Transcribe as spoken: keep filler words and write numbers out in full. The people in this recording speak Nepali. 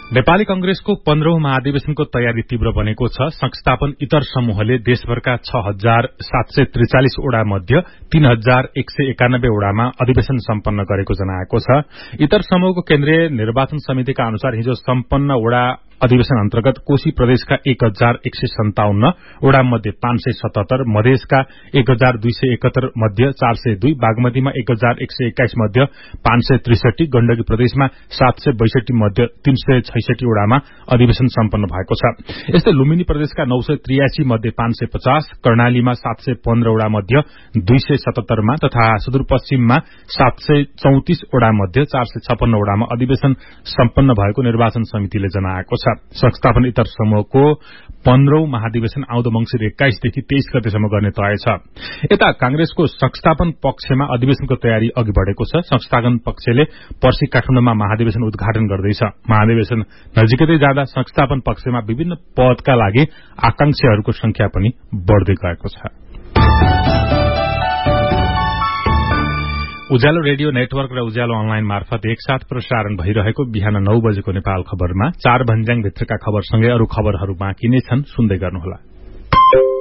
नेपाली कंग्रेसको पन्ध्रौं महाधिवेशनको तयारी तीव्र बनेको छ। संस्थापन इतर समूहले देशभरका छ हजार सात सय त्रिचालिस वडा मध्ये तीन हजार एक सय एकानब्बे वडामा अधिवेशन सम्पन्न गरेको जनाएको छ। इतर समूहको केन्द्रीय निर्वाचन समितिका अनुसार हिजो सम्पन्न वडा अधिवेशन अन्तर्गत कोशी प्रदेशका एक हजार एक सय सन्ताउन्न वडा मध्ये पाँच सय सतहत्तर, मधेसका एक हजार दुई सय एकहत्तर मध्ये चार सय दुई, बागमतीमा एक हजार एक सय एक्काइस मध्ये पाँच सय त्रिसठी, गण्डकी प्रदेशमा सात सय बैसठी मध्ये तीन सय छैसठी वडामा अधिवेशन सम्पन्न भएको छ। यस्तै लुम्बिनी प्रदेशका नौ सय त्रियासी मध्ये पाँच सय पचास, कर्णालीमा सात सय पन्ध्र वडा मध्ये दुई सय सतहत्तरमा तथा सुदूरपश्चिममा सात सय चौतिस वडा मध्ये चार सय छप्पन्न वडामा अधिवेशन सम्पन्न भएको निर्वाचन समितिले जनाएको छ। संस्थापन इतर समूहको पन्ध्रौं महाधिवेशन आउँदो मंसिर एक्काइसदेखि तेइस गतेसम्म गर्ने तय छ। यता कांग्रेसको संस्थापन पक्षमा अधिवेशनको तयारी अघि बढ़ेको छ। संस्थापन पक्षले पर्सि काठमाडौँमा महाधिवेशन उद्घाटन गर्दैछ। महाधिवेशन नजिकै जाँदा संस्थापन पक्षमा विभिन्न पदका लागि आकांक्षीहरूको संख्या पनि बढ़दै गएको छ। उज्यालो रेडियो नेटवर्क र उज्यालो अनलाइन मार्फत एकसाथ प्रसारण भइरहेको बिहान नौ बजेको नेपाल खबरमा चार भन्ज्याङ भित्रका खबरसँगै अरू खबरहरू बाँकी नै छन्, सुन्दै गर्नुहोला।